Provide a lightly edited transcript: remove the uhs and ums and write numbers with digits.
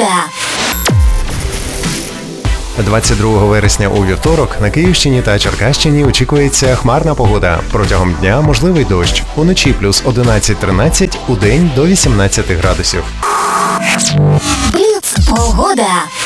Погода. 22 вересня у вівторок на Київщині та Черкащині очікується хмарна погода. Протягом дня можливий дощ. Уночі плюс 11-13, удень до 18 градусів. Бліц. Погода.